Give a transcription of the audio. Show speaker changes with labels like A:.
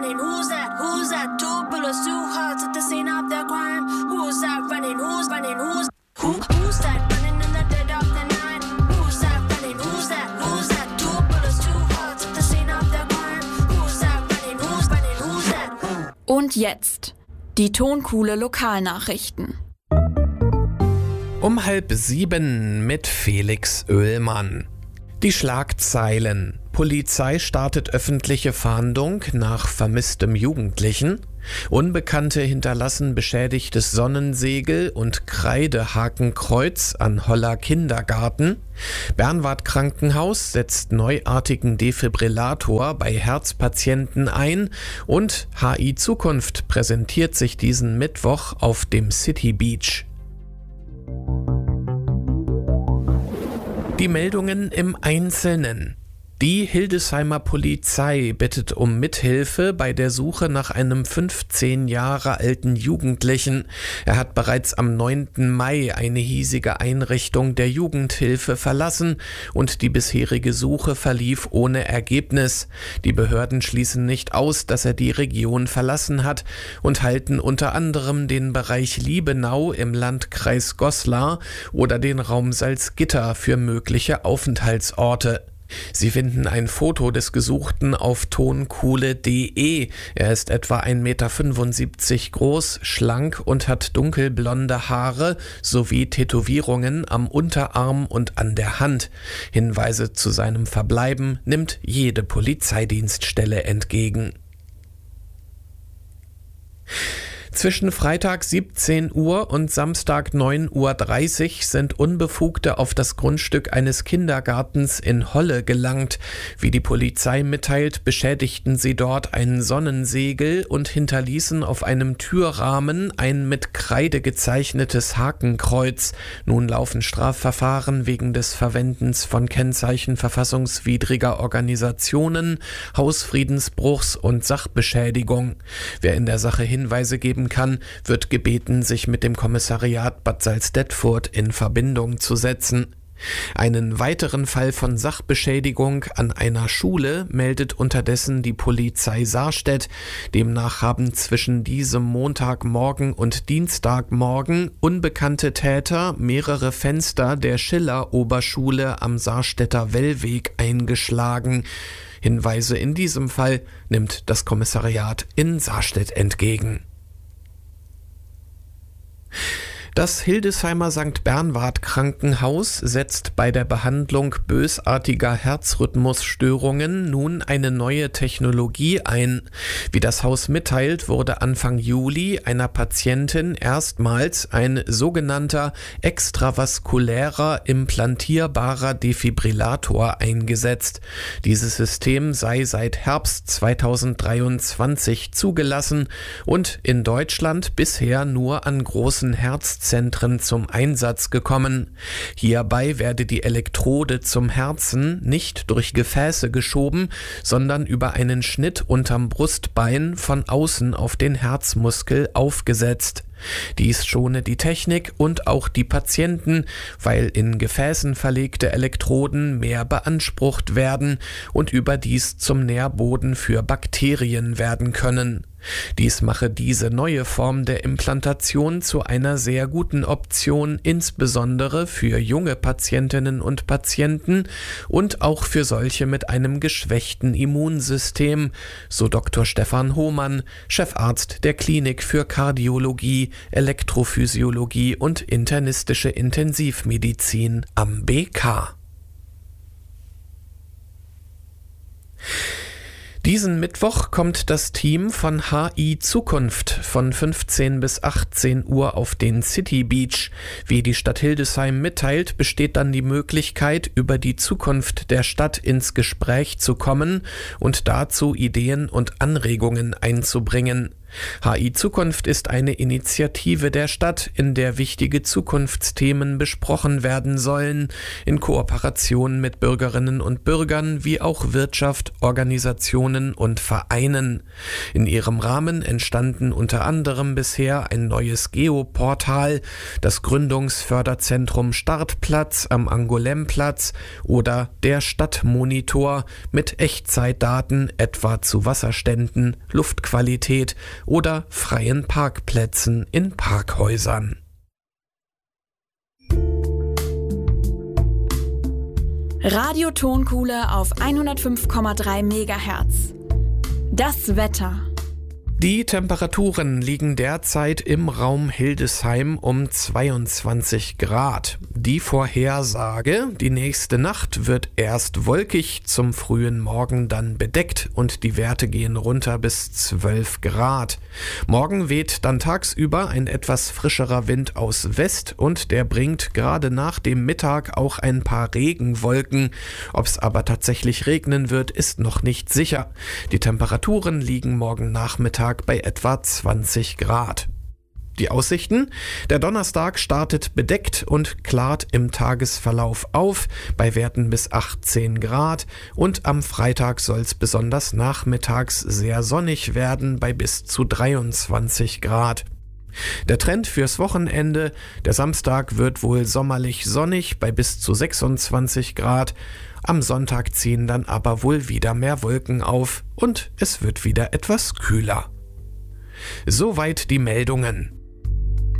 A: running? Who's that? Who's that? Two bullets, two hearts at the scene of their crime. Who's that running? Who's running? Who's that running in the dead of the night? Who's that running? Who's that? Who's that? Two bullets, two hearts at the scene of their crime. Who's that running? Who's running? Who's that?
B: Und jetzt die Tonkuhle Lokalnachrichten.
C: Um 6:30 mit Felix Oehlmann. Die Schlagzeilen. Polizei startet öffentliche Fahndung nach vermisstem Jugendlichen. Unbekannte hinterlassen beschädigtes Sonnensegel und Kreidehakenkreuz an Holler Kindergarten. Bernward Krankenhaus setzt neuartigen Defibrillator bei Herzpatienten ein. Und HI Zukunft präsentiert sich diesen Mittwoch auf dem City Beach. Die Meldungen im Einzelnen. Die Hildesheimer Polizei bittet um Mithilfe bei der Suche nach einem 15 Jahre alten Jugendlichen. Er hat bereits am 9. Mai eine hiesige Einrichtung der Jugendhilfe verlassen und die bisherige Suche verlief ohne Ergebnis. Die Behörden schließen nicht aus, dass er die Region verlassen hat und halten unter anderem den Bereich Liebenau im Landkreis Goslar oder den Raum Salzgitter für mögliche Aufenthaltsorte. Sie finden ein Foto des Gesuchten auf tonkuhle.de. Er ist etwa 1,75 Meter groß, schlank und hat dunkelblonde Haare sowie Tätowierungen am Unterarm und an der Hand. Hinweise zu seinem Verbleiben nimmt jede Polizeidienststelle entgegen. Zwischen Freitag 17 Uhr und Samstag 9:30 Uhr sind Unbefugte auf das Grundstück eines Kindergartens in Holle gelangt. Wie die Polizei mitteilt, beschädigten sie dort ein Sonnensegel und hinterließen auf einem Türrahmen ein mit Kreide gezeichnetes Hakenkreuz. Nun laufen Strafverfahren wegen des Verwendens von Kennzeichen verfassungswidriger Organisationen, Hausfriedensbruchs und Sachbeschädigung. Wer in der Sache Hinweise geben kann, wird gebeten, sich mit dem Kommissariat Bad Salzdetfurt in Verbindung zu setzen. Einen weiteren Fall von Sachbeschädigung an einer Schule meldet unterdessen die Polizei Sarstedt. Demnach haben zwischen diesem Montagmorgen und Dienstagmorgen unbekannte Täter mehrere Fenster der Schiller-Oberschule am Sarstedter Wellweg eingeschlagen. Hinweise in diesem Fall nimmt das Kommissariat in Sarstedt entgegen. Das Hildesheimer St. Bernward Krankenhaus setzt bei der Behandlung bösartiger Herzrhythmusstörungen nun eine neue Technologie ein. Wie das Haus mitteilt, wurde Anfang Juli einer Patientin erstmals ein sogenannter extravaskulärer implantierbarer Defibrillator eingesetzt. Dieses System sei seit Herbst 2023 zugelassen und in Deutschland bisher nur an großen Herzzentren zum Einsatz gekommen. Hierbei werde die Elektrode zum Herzen nicht durch Gefäße geschoben, sondern über einen Schnitt unterm Brustbein von außen auf den Herzmuskel aufgesetzt. Dies schone die Technik und auch die Patienten, weil in Gefäßen verlegte Elektroden mehr beansprucht werden und überdies zum Nährboden für Bakterien werden können. Dies mache diese neue Form der Implantation zu einer sehr guten Option, insbesondere für junge Patientinnen und Patienten und auch für solche mit einem geschwächten Immunsystem, so Dr. Stefan Hohmann, Chefarzt der Klinik für Kardiologie, Elektrophysiologie und internistische Intensivmedizin am BK. Diesen Mittwoch kommt das Team von HI Zukunft von 15 bis 18 Uhr auf den City Beach. Wie die Stadt Hildesheim mitteilt, besteht dann die Möglichkeit, über die Zukunft der Stadt ins Gespräch zu kommen und dazu Ideen und Anregungen einzubringen. HI Zukunft ist eine Initiative der Stadt, in der wichtige Zukunftsthemen besprochen werden sollen, in Kooperation mit Bürgerinnen und Bürgern wie auch Wirtschaft, Organisationen und Vereinen. In ihrem Rahmen entstanden unter anderem bisher ein neues Geoportal, das Gründungsförderzentrum Startplatz am Angolemplatz oder der Stadtmonitor mit Echtzeitdaten etwa zu Wasserständen, Luftqualität oder freien Parkplätzen in Parkhäusern.
B: Radio Tonkuhle auf 105,3 MHz. Das Wetter.
C: Die Temperaturen liegen derzeit im Raum Hildesheim um 22 Grad. Die Vorhersage: Die nächste Nacht wird erst wolkig, zum frühen Morgen dann bedeckt und die Werte gehen runter bis 12 Grad. Morgen weht dann tagsüber ein etwas frischerer Wind aus West und der bringt gerade nach dem Mittag auch ein paar Regenwolken. Ob es aber tatsächlich regnen wird, ist noch nicht sicher. Die Temperaturen liegen morgen Nachmittag bei etwa 20 Grad. Die Aussichten: Der Donnerstag startet bedeckt und klart im Tagesverlauf auf, bei Werten bis 18 Grad, und am Freitag soll es besonders nachmittags sehr sonnig werden, bei bis zu 23 Grad. Der Trend fürs Wochenende: Der Samstag wird wohl sommerlich sonnig bei bis zu 26 Grad. Am Sonntag ziehen dann aber wohl wieder mehr Wolken auf und es wird wieder etwas kühler. Soweit die Meldungen.